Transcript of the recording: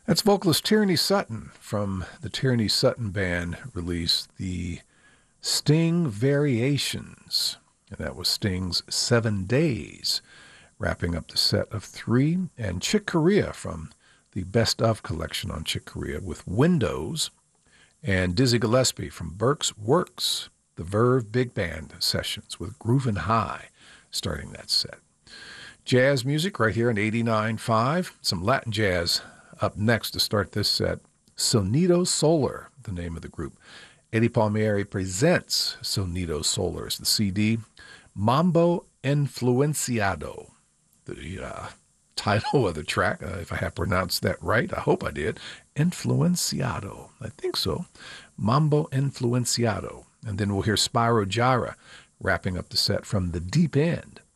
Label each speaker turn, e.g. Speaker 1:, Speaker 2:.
Speaker 1: That's vocalist Tierney Sutton from the Tierney Sutton Band released the Sting Variations. And that was Sting's 7 Days, wrapping up the set of 3. And Chick Corea from the Best Of collection on Chick Corea with Windows. And Dizzy Gillespie from Burke's Works, the Verve Big Band sessions with Groovin' High starting that set. Jazz music right here on 89.5. Some Latin jazz up next to start this set. Sonido Solar, the name of the group. Eddie Palmieri presents Sonido Solar as the CD. Mambo Influenciado, the title of the track, if I have pronounced that right. I hope I did. Influenciado. I think so. Mambo Influenciado. And then we'll hear Spyro Gyra wrapping up the set from The Deep End.